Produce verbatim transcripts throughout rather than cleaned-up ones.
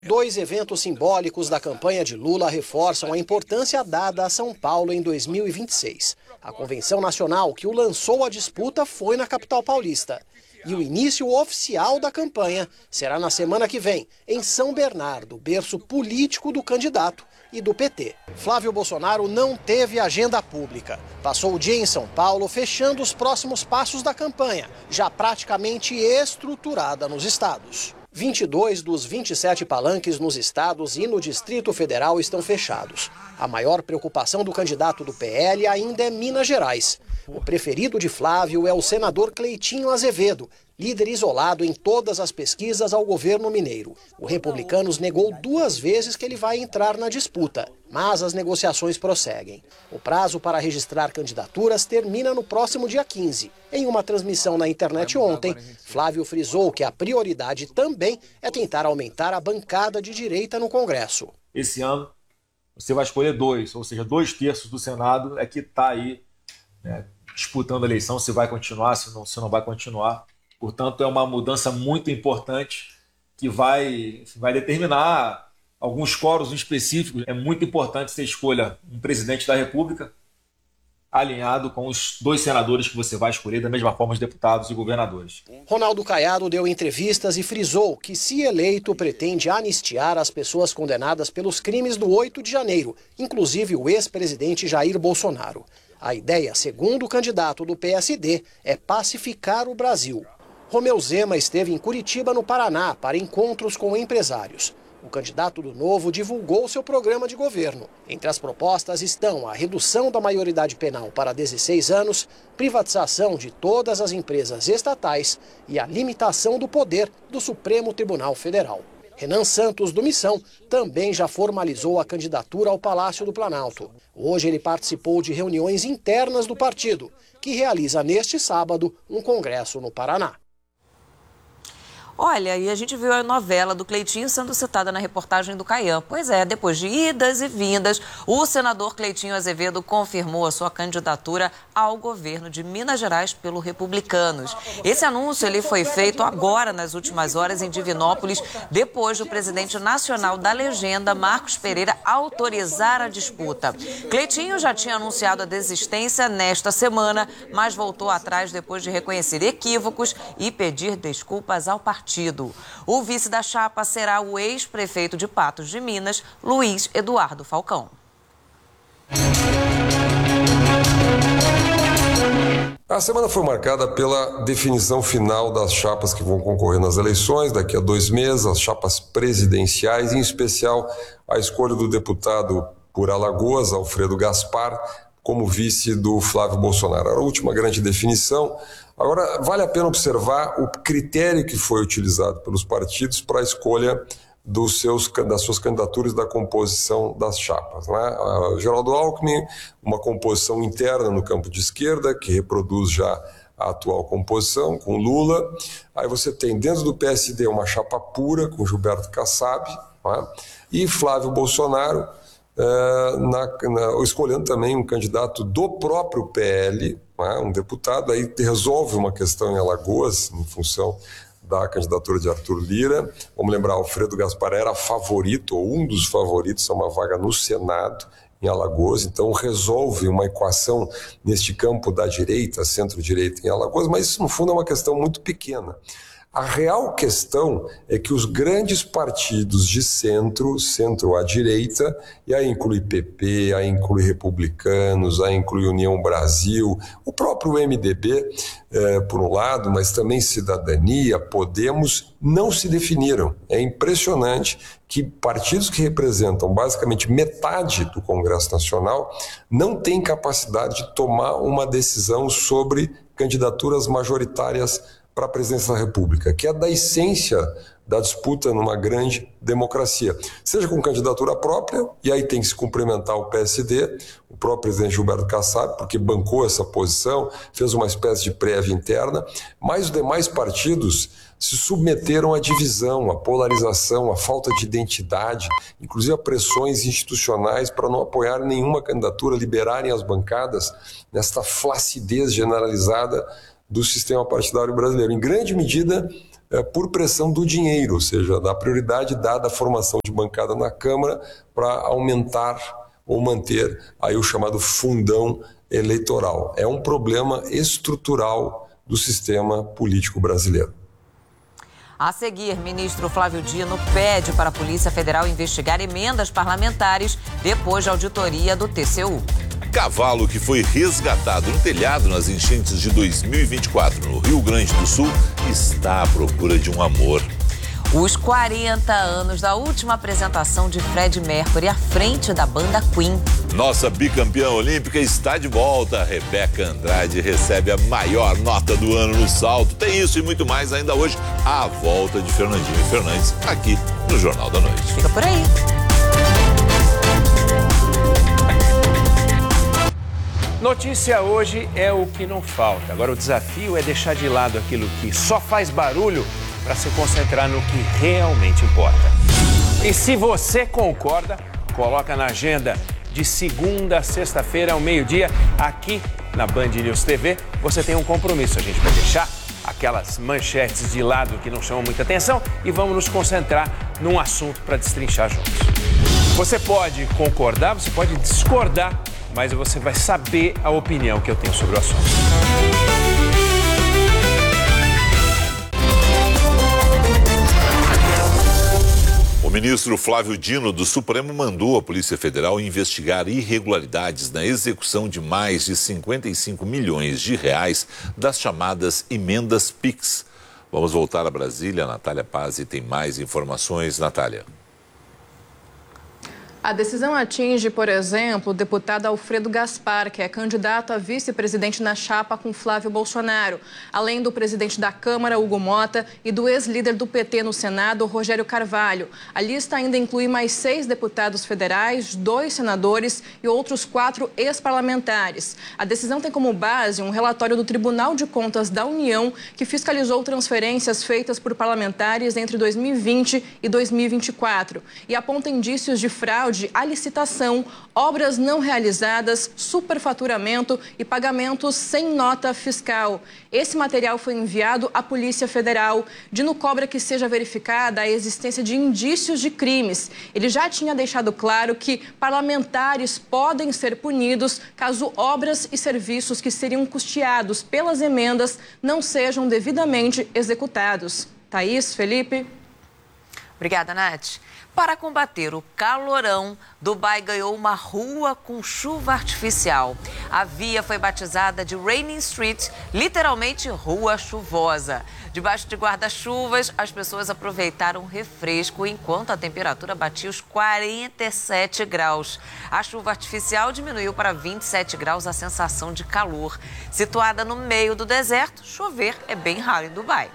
Dois eventos simbólicos da campanha de Lula reforçam a importância dada a São Paulo em dois mil e vinte e seis. A convenção nacional que o lançou à disputa foi na capital paulista. E o início oficial da campanha será na semana que vem, em São Bernardo, berço político do candidato e do P T. Flávio Bolsonaro não teve agenda pública. Passou o dia em São Paulo fechando os próximos passos da campanha, já praticamente estruturada nos estados. vinte e dois dos vinte e sete palanques nos estados e no Distrito Federal estão fechados. A maior preocupação do candidato do P L ainda é Minas Gerais. O preferido de Flávio é o senador Cleitinho Azevedo, líder isolado em todas as pesquisas ao governo mineiro. O Republicanos negou duas vezes que ele vai entrar na disputa, mas as negociações prosseguem. O prazo para registrar candidaturas termina no próximo dia quinze. Em uma transmissão na internet ontem, Flávio frisou que a prioridade também é tentar aumentar a bancada de direita no Congresso. Esse ano você vai escolher dois, ou seja, dois terços do Senado é que está aí, né, disputando a eleição, se vai continuar, se não, se não vai continuar. Portanto, é uma mudança muito importante que vai, vai determinar alguns quóruns específicos. É muito importante que você escolha um presidente da República alinhado com os dois senadores que você vai escolher, da mesma forma os deputados e governadores. Ronaldo Caiado deu entrevistas e frisou que, se eleito, pretende anistiar as pessoas condenadas pelos crimes do oito de janeiro, inclusive o ex-presidente Jair Bolsonaro. A ideia, segundo o candidato do P S D, é pacificar o Brasil. Romeu Zema esteve em Curitiba, no Paraná, para encontros com empresários. O candidato do Novo divulgou seu programa de governo. Entre as propostas estão a redução da maioridade penal para dezesseis anos, privatização de todas as empresas estatais e a limitação do poder do Supremo Tribunal Federal. Renan Santos, do Missão, também já formalizou a candidatura ao Palácio do Planalto. Hoje ele participou de reuniões internas do partido, que realiza neste sábado um congresso no Paraná. Olha, e a gente viu a novela do Cleitinho sendo citada na reportagem do Caian. Pois é, depois de idas e vindas, o senador Cleitinho Azevedo confirmou a sua candidatura ao governo de Minas Gerais pelo Republicanos. Esse anúncio ele foi feito agora, nas últimas horas, em Divinópolis, depois do presidente nacional da legenda, Marcos Pereira, autorizar a disputa. Cleitinho já tinha anunciado a desistência nesta semana, mas voltou atrás depois de reconhecer equívocos e pedir desculpas ao partido. O vice da chapa será o ex-prefeito de Patos de Minas, Luiz Eduardo Falcão. A semana foi marcada pela definição final das chapas que vão concorrer nas eleições daqui a dois meses, as chapas presidenciais, em especial a escolha do deputado por Alagoas, Alfredo Gaspar, como vice do Flávio Bolsonaro. Era a última grande definição. Agora, vale a pena observar o critério que foi utilizado pelos partidos para a escolha dos seus, das suas candidaturas, da composição das chapas, né? A Geraldo Alckmin, uma composição interna no campo de esquerda, que reproduz já a atual composição, com Lula. Aí você tem dentro do P S D uma chapa pura, com Gilberto Kassab, né? E Flávio Bolsonaro, Uh, na, na, escolhendo também um candidato do próprio P L, né, um deputado, aí resolve uma questão em Alagoas, em função da candidatura de Arthur Lira. Vamos lembrar, Alfredo Gaspar era favorito, ou um dos favoritos a uma vaga no Senado, em Alagoas, então resolve uma equação neste campo da direita, centro-direita em Alagoas, mas isso no fundo é uma questão muito pequena. A real questão é que os grandes partidos de centro, centro à direita, e aí inclui P P, aí inclui Republicanos, aí inclui União Brasil, o próprio M D B, eh, por um lado, mas também Cidadania, Podemos, não se definiram. É impressionante que partidos que representam basicamente metade do Congresso Nacional não têm capacidade de tomar uma decisão sobre candidaturas majoritárias para a presidência da República, que é da essência da disputa numa grande democracia. Seja com candidatura própria, e aí tem que se cumprimentar o P S D, o próprio presidente Gilberto Kassab, porque bancou essa posição, fez uma espécie de prévia interna, mas os demais partidos se submeteram à divisão, à polarização, à falta de identidade, inclusive a pressões institucionais para não apoiar nenhuma candidatura, liberarem as bancadas nesta flacidez generalizada do sistema partidário brasileiro. Em grande medida, é, por pressão do dinheiro, ou seja, da prioridade dada à formação de bancada na Câmara para aumentar ou manter aí o chamado fundão eleitoral. É um problema estrutural do sistema político brasileiro. A seguir, ministro Flávio Dino pede para a Polícia Federal investigar emendas parlamentares depois de auditoria do T C U. Cavalo que foi resgatado no telhado nas enchentes de dois mil e vinte e quatro no Rio Grande do Sul está à procura de um amor. Os quarenta anos da última apresentação de Fred Mercury à frente da banda Queen. Nossa bicampeã olímpica está de volta. Rebeca Andrade recebe a maior nota do ano no salto. Tem isso e muito mais ainda hoje. A volta de Fernandinho e Fernandes aqui no Jornal da Noite. Fica por aí. Notícia hoje é o que não falta. Agora o desafio é deixar de lado aquilo que só faz barulho para se concentrar no que realmente importa. E se você concorda, coloca na agenda de segunda a sexta-feira ao meio-dia, aqui na Band News T V. Você tem um compromisso, a gente vai deixar aquelas manchetes de lado que não chamam muita atenção e vamos nos concentrar num assunto para destrinchar juntos. Você pode concordar, você pode discordar, mas você vai saber a opinião que eu tenho sobre o assunto. O ministro Flávio Dino do Supremo mandou a Polícia Federal investigar irregularidades na execução de mais de cinquenta e cinco milhões de reais das chamadas emendas Pix. Vamos voltar a Brasília. A Natália Pazzi tem mais informações. Natália. A decisão atinge, por exemplo, o deputado Alfredo Gaspar, que é candidato a vice-presidente na chapa com Flávio Bolsonaro, além do presidente da Câmara, Hugo Mota, e do ex-líder do P T no Senado, Rogério Carvalho. A lista ainda inclui mais seis deputados federais, dois senadores e outros quatro ex-parlamentares. A decisão tem como base um relatório do Tribunal de Contas da União, que fiscalizou transferências feitas por parlamentares entre dois mil e vinte e dois mil e vinte e quatro e aponta indícios de fraude a licitação, obras não realizadas, superfaturamento e pagamentos sem nota fiscal. Esse material foi enviado à Polícia Federal. Dino cobra que seja verificada a existência de indícios de crimes. Ele já tinha deixado claro que parlamentares podem ser punidos caso obras e serviços que seriam custeados pelas emendas não sejam devidamente executados. Thaís, Felipe. Obrigada, Nath. Para combater o calorão, Dubai ganhou uma rua com chuva artificial. A via foi batizada de Raining Street, literalmente rua chuvosa. Debaixo de guarda-chuvas, as pessoas aproveitaram o refresco enquanto a temperatura batia os quarenta e sete graus. A chuva artificial diminuiu para vinte e sete graus a sensação de calor. Situada no meio do deserto, chover é bem raro em Dubai.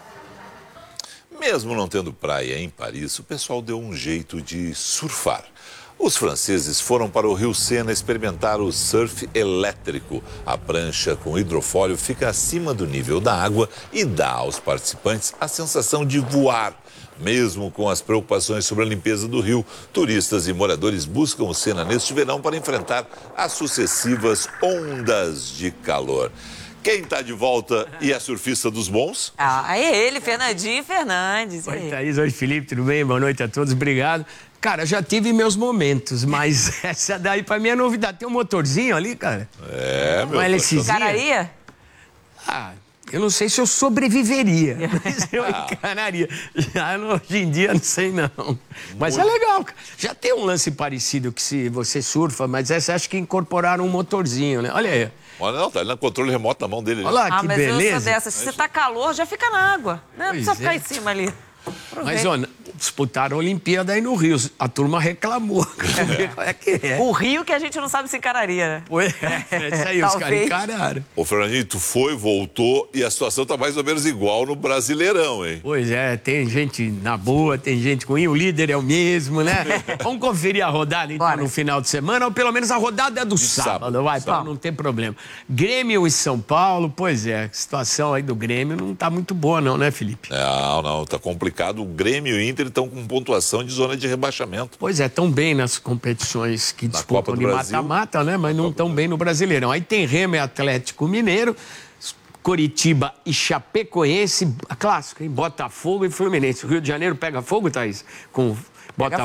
Mesmo não tendo praia em Paris, o pessoal deu um jeito de surfar. Os franceses foram para o Rio Sena experimentar o surf elétrico. A prancha com hidrofólio fica acima do nível da água e dá aos participantes a sensação de voar. Mesmo com as preocupações sobre a limpeza do rio, turistas e moradores buscam o Sena neste verão para enfrentar as sucessivas ondas de calor. Quem está de volta e é surfista dos bons? Ah, é ele, Fernandinho Fernandes. Oi, Thaís. Oi, Felipe. Tudo bem? Boa noite a todos. Obrigado. Cara, já tive meus momentos, mas essa daí pra mim é novidade. Tem um motorzinho ali, cara? É, meu. Uma LCzinha. Encararia? Ah, eu não sei se eu sobreviveria, mas eu encararia. Já hoje em dia não sei não. Mas é legal, cara. Já tem um lance parecido que se você surfa, mas essa acho que incorporaram um motorzinho, né? Olha aí. Olha, não, tá ali no controle remoto na mão dele. Olha lá, ah, que mas beleza. Eu sou dessa. Se tá calor, já fica na água. Né? Não precisa Pois ficar é. em cima ali. Mas, ó, disputaram a Olimpíada aí no Rio. A turma reclamou. É que é. O Rio que a gente não sabe se encararia, né? Pois é, é isso aí, os caras Talvez. encararam. Ô, Fernandinho, tu foi, voltou e a situação tá mais ou menos igual no Brasileirão, hein? Pois é, tem gente na boa, tem gente ruim, o líder é o mesmo, né? Vamos conferir a rodada, então, Bora. no final de semana, ou pelo menos a rodada do sábado, sábado, vai, sábado. pra não ter problema. Grêmio e São Paulo, pois é, a situação aí do Grêmio não tá muito boa não, né, Felipe? Não, não, tá complicado. O Grêmio e o Inter estão com pontuação de zona de rebaixamento. Pois é, tão bem nas competições que Na disputam Copa do de Brasil. mata-mata, né? Mas não tão bem no Brasileirão. Aí tem Remo e Atlético Mineiro, Coritiba e Chapecoense, clássico, hein? Botafogo e Fluminense. O Rio de Janeiro pega fogo, Thaís? Com Botafogo